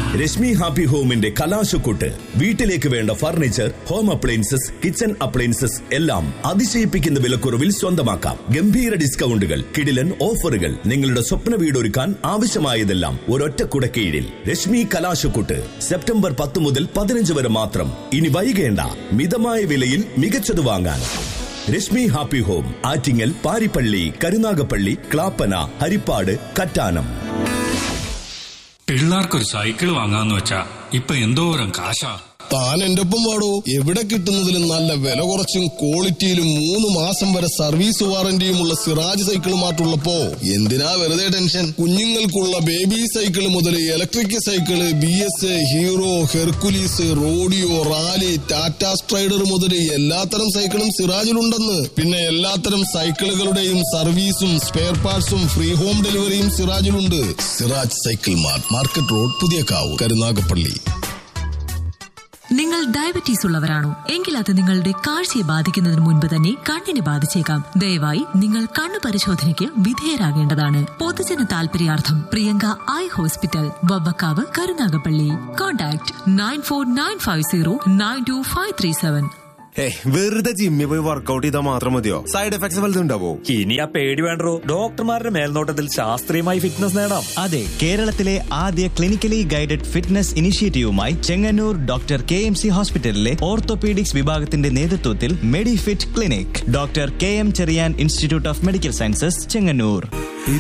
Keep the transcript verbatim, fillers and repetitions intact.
Rashmi happy ഹോമിന്റെ കലാശക്കൂട്ട്. വീട്ടിലേക്ക് വേണ്ട furniture, home appliances, kitchen appliances എല്ലാം അതിശയിപ്പിക്കുന്ന വിലക്കുറവിൽ സ്വന്തമാക്കാം. ഗംഭീര ഡിസ്കൗണ്ടുകൾ, കിടിലൻ ഓഫറുകൾ. നിങ്ങളുടെ സ്വപ്ന വീടൊരുക്കാൻ ആവശ്യമായതെല്ലാം ഒരൊറ്റ കുടക്കീഴിൽ. രശ്മി കലാശക്കൂട്ട് സെപ്റ്റംബർ പത്ത് മുതൽ പതിനഞ്ച് വരെ മാത്രം. ഇനി വൈകേണ്ട, മിതമായ വിലയിൽ മികച്ചത് വാങ്ങാൻ. Rashmi happy home, Attingal, Parippally, Karunagappally, Clappana, Harippad, Kattanam. പിള്ളേർക്കൊരു cycle വാങ്ങാന്ന് വെച്ചാ ഇപ്പൊ എന്തോരം കാശാ. താൻ എന്റെ ഒപ്പം വാടോ. എവിടെ കിട്ടുന്നതിലും നല്ല വില കുറച്ചും ക്വാളിറ്റിയിലും മൂന്ന് മാസം വരെ സർവീസ് വാറന്റിയുമുള്ള സിറാജ് സൈക്കിൾ മാറ്റുള്ളപ്പോ എന്തിനാ വെറുതെ ടെൻഷൻ? കുഞ്ഞുങ്ങൾക്കുള്ള ബേബി സൈക്കിൾ മുതൽ electric cycle, B S, hero, Hercules, rodeo, rally, Tata strider മുതൽ എല്ലാത്തരം സൈക്കിളും സിറാജിലുണ്ടെന്ന്. പിന്നെ എല്ലാത്തരം സൈക്കിളുകളുടെയും സർവീസും സ്പെയർ പാർട്സും ഫ്രീ ഹോം ഡെലിവറിയും സിറാജിലുണ്ട്. Siraj cycle mart, market road, പുതിയ കാവ്, കരുനാഗപ്പള്ളി. നിങ്ങൾ ഡയബറ്റീസ് ഉള്ളവരാണോ? എങ്കിൽ അത് നിങ്ങളുടെ കാഴ്ചയെ ബാധിക്കുന്നതിന് മുൻപ് തന്നെ കണ്ണിനെ ബാധിച്ചേക്കാം. ദയവായി നിങ്ങൾ കണ്ണു പരിശോധനയ്ക്ക് വിധേയരാകേണ്ടതാണ്. പൊതുജന താൽപര്യാർത്ഥം Priyanka eye hospital, Vavvakkavu, Karunagappally. Contact nine four nine five zero nine to five three seven. വെറുതെ ജിമ്മിൽ പോയി വർക്കൗട്ട് ചെയ്താൽ മാത്രം മതിയോ? സൈഡ് എഫക്ട്സ് വല്ലതും ഉണ്ടാവോ? ഇനി ആ പേടി വേണ്ടോ. ഡോക്ടർമാരുടെ മേൽനോട്ടത്തിൽ ശാസ്ത്രീയമായി ഫിറ്റ്നസ് നേടാം. അതെ, കേരളത്തിലെ ആദ്യ clinically guided fitness ഇനിഷ്യേറ്റീവുമായി Chengannur doctor K M C ഹോസ്പിറ്റലിലെ ഓർത്തോപീഡിക്സ് വിഭാഗത്തിന്റെ നേതൃത്വത്തിൽ Medifit clinic. Doctor K M Cherian institute of medical sciences, Chengannur.